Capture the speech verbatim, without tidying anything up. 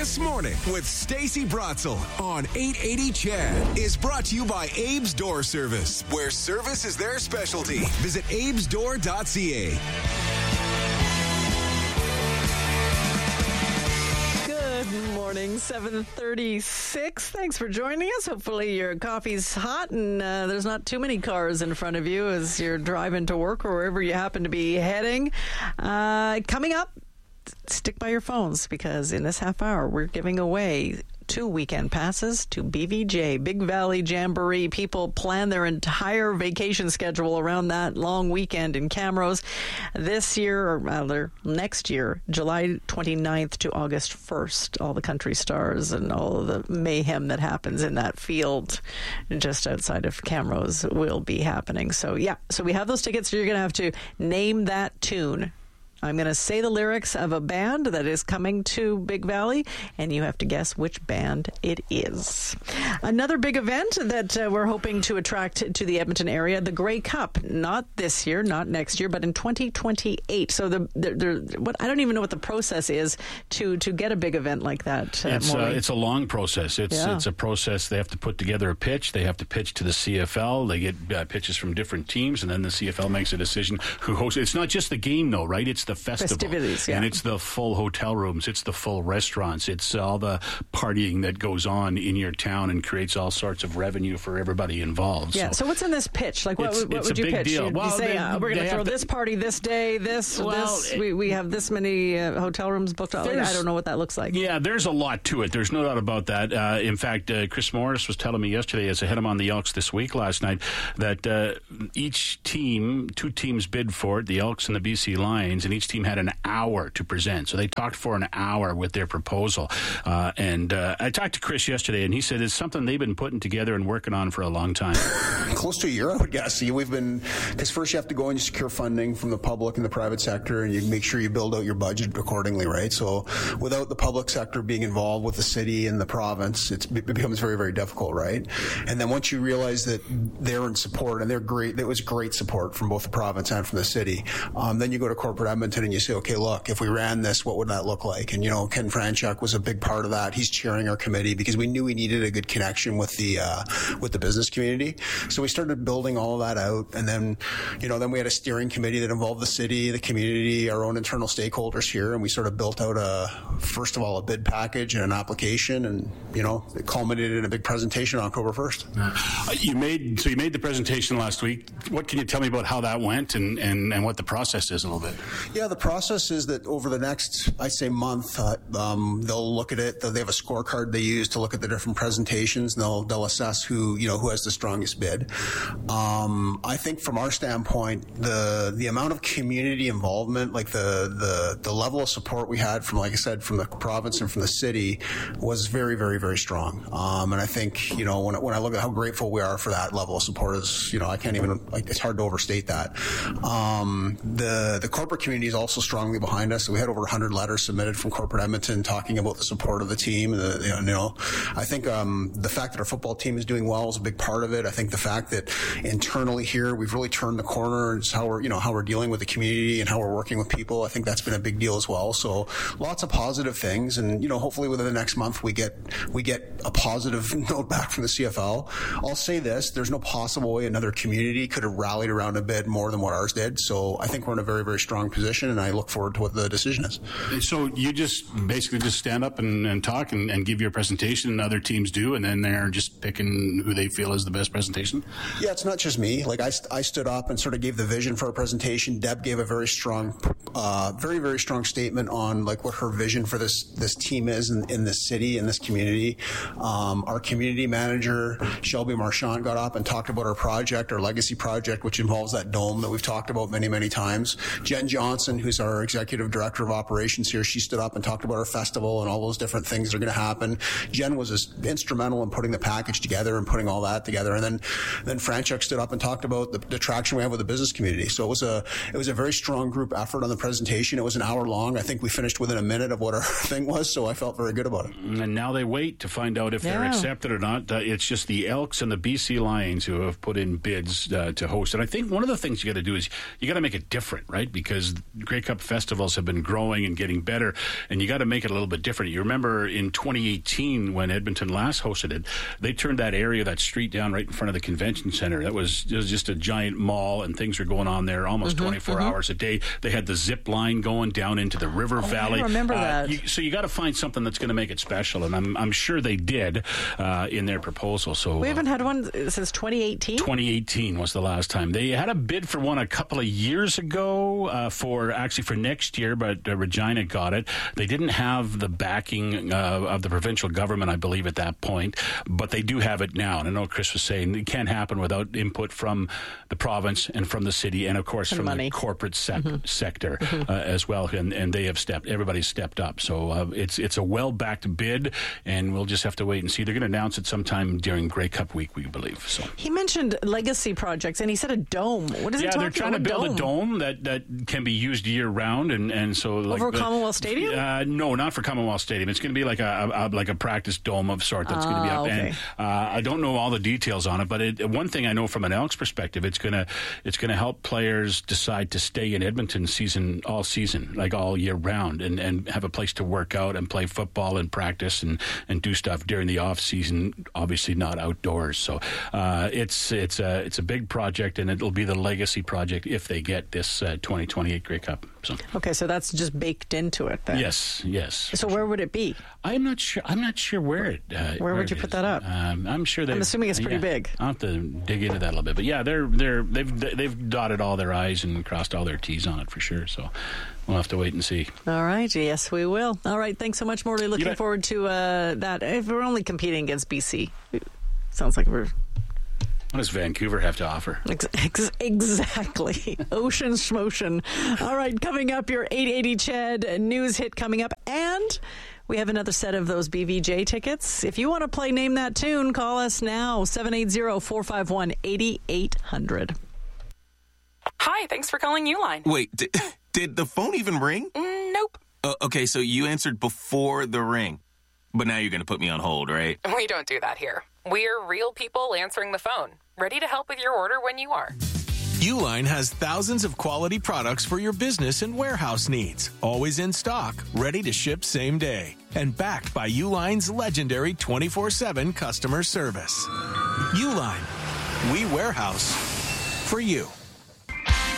This Morning with Stacey Bratzel on eight eighty C H E D is brought to you by Abe's Door Service, where service is their specialty. Visit abes door dot c a. Good morning, seven thirty-six. Thanks for joining us. Hopefully your coffee's hot and uh, there's not too many cars in front of you as you're driving to work or wherever you happen to be heading. Uh, coming up, stick by your phones because in this half hour we're giving away two weekend passes to B V J, Big Valley Jamboree. People plan their entire vacation schedule around that long weekend in Camrose. This year, or rather next year, July twenty-ninth to August first, all the country stars and all of the mayhem that happens in that field just outside of Camrose will be happening. So yeah, so we have those tickets. So you're going to have to name that tune. I'm going to say the lyrics of a band that is coming to Big Valley, and you have to guess which band it is. Another big event that uh, we're hoping to attract to the Edmonton area, the Grey Cup. Not this year, not next year, but in twenty twenty-eight. So the, the, the what I don't even know what the process is to, to get a big event like that. Uh, it's, uh, it's a long process. It's yeah. it's a process. They have to put together a pitch. They have to pitch to the C F L. They get uh, pitches from different teams, and then the C F L makes a decision who hosts. It's not just the game, though, right? It's the festival. Festivities, yeah. And it's the full hotel rooms. It's the full restaurants. It's all the partying that goes on in your town and creates all sorts of revenue for everybody involved. Yeah. So, so what's in this pitch? Like, what, it's, what it's would a you big pitch? Deal. You, well, you say, they, uh, we're going to throw to, this party this day, this, well, this. It, we, we have this many uh, hotel rooms booked. Like, I don't know what that looks like. Yeah, there's a lot to it. There's no doubt about that. Uh, in fact, uh, Chris Morris was telling me yesterday, as I had him on the Elks this week last night, that uh, each team, two teams bid for it, the Elks and the B C Lions, and each team had an hour to present. So they talked for an hour with their proposal. Uh, and uh, I talked to Chris yesterday, and he said it's something they've been putting together and working on for a long time. Close to a year, I would guess. See, we've been, because first you have to go and you secure funding from the public and the private sector, and you make sure you build out your budget accordingly, right? So without the public sector being involved with the city and the province, it's, it becomes very, very difficult, right? And then once you realize that they're in support, and they're great, there was great support from both the province and from the city, um, then you go to corporate Edmonton and you say, okay, look, if we ran this, what would that look like? And, you know, Ken Franchuk was a big part of that. He's chairing our committee because we knew we needed a good connection with the uh, with the business community. So we started building all of that out. And then, you know, then we had a steering committee that involved the city, the community, our own internal stakeholders here. And we sort of built out a, first of all, a bid package and an application. And, you know, it culminated in a big presentation on October first. Uh, you made, so you made the presentation last week. What can you tell me about how that went and, and, and what the process is a little bit? Yeah, the process is that over the next, I say month, uh, um, they'll look at it. They have a scorecard they use to look at the different presentations, and they'll they'll assess who you know who has the strongest bid. Um, I think from our standpoint, the the amount of community involvement, like the the the level of support we had from, like I said, from the province and from the city, was very very very strong. Um, and I think you know when when I look at how grateful we are for that level of support, is you know I can't even like it's hard to overstate that. Um, the the corporate community is also strongly behind us. So we had over one hundred letters submitted from corporate Edmonton talking about the support of the team. And the, you know, I think um, the fact that our football team is doing well is a big part of it. I think the fact that internally here we've really turned the corner. It's how we're, you know, how we're dealing with the community and how we're working with people. I think that's been a big deal as well. So lots of positive things, and you know, hopefully within the next month we get we get a positive note back from the C F L. I'll say this: there's no possible way another community could have rallied around a bid more than what ours did. So I think we're in a very very strong position, and I look forward to what the decision is. So you just basically just stand up and, and talk and, and give your presentation, and other teams do, and then they're just picking who they feel is the best presentation? Yeah, it's not just me. Like I, I stood up and sort of gave the vision for our presentation. Deb gave a very strong, uh, very, very strong statement on like what her vision for this, this team is in, in this city, in this community. Um, our community manager, Shelby Marchand, got up and talked about our project, our legacy project, which involves that dome that we've talked about many, many times. Jen Johnson, who's our executive director of operations here, she stood up and talked about our festival and all those different things that are going to happen. Jen was just instrumental in putting the package together and putting all that together. And then, then Franchuk stood up and talked about the, the traction we have with the business community. So it was a, it was a very strong group effort on the presentation. It was an hour long. I think we finished within a minute of what our thing was, so I felt very good about it. And now they wait to find out if yeah. they're accepted or not. Uh, it's just the Elks and the B C Lions who have put in bids uh, to host. And I think one of the things you got to do is you got to make it different, right? Because Grey Cup festivals have been growing and getting better, and you got to make it a little bit different. You remember in twenty eighteen when Edmonton last hosted it, they turned that area, that street down right in front of the convention center. That was, it was just a giant mall, and things were going on there almost mm-hmm, twenty-four mm-hmm. hours a day. They had the zip line going down into the river oh, valley. I remember uh, that. You, so you got to find something that's going to make it special, and I'm I'm sure they did uh, in their proposal. So we haven't uh, had one since twenty eighteen. twenty eighteen was the last time. They had a bid for one a couple of years ago uh, for actually for next year, but uh, Regina got it. They didn't have the backing uh, of the provincial government, I believe, at that point, but they do have it now. And I know Chris was saying it can't happen without input from the province and from the city, and of course and from money. the corporate sec- mm-hmm. sector mm-hmm. uh, as well. And, and they have stepped. Everybody's stepped up. So uh, it's it's a well-backed bid, and we'll just have to wait and see. They're going to announce it sometime during Grey Cup week, we believe. So he mentioned legacy projects, and he said a dome. What is yeah, he talking they're trying about? to build dome? a dome that, that can be used year round, and, and so like over the, Commonwealth Stadium. Uh, no, not for Commonwealth Stadium. It's going to be like a, a, a like a practice dome of sort that's ah, going to be up. Okay. And uh, I don't know all the details on it, but it, one thing I know from an Elks perspective, it's going to it's going to help players decide to stay in Edmonton season all season, like all year round, and, and have a place to work out and play football and practice and, and do stuff during the off season. Obviously, not outdoors. So uh, it's it's a it's a big project, and it'll be the legacy project if they get this uh, twenty twenty-eight Grey Cup. So. Okay, so that's just baked into it then. Yes, yes. So where would it be? I'm not sure. I'm not sure where it. Uh, where, where would it you put is. that up? Um, I'm sure they. I'm assuming it's pretty yeah, big. I'll have to dig into that a little bit, but yeah, they're they're they've they've dotted all their I's and crossed all their T's on it for sure. So we'll have to wait and see. All right. Yes, we will. All right. Thanks so much, Morley. Looking forward to uh, that. If we're only competing against B C, sounds like we're. What does Vancouver have to offer? Ex- ex- exactly. Ocean schmotion. All right, coming up, your eight eighty C H E D news hit coming up. And we have another set of those B V J tickets. If you want to play Name That Tune, call us now, seven eight zero, four five one, eight eight hundred. Hi, thanks for calling Uline. Wait, did, did the phone even ring? Mm, nope. Uh, okay, so you answered before the ring. But now you're going to put me on hold, right? We don't do that here. We're real people answering the phone, ready to help with your order when you are. Uline has thousands of quality products for your business and warehouse needs. Always in stock, ready to ship same day. And backed by Uline's legendary twenty-four seven customer service. Uline. We warehouse for you.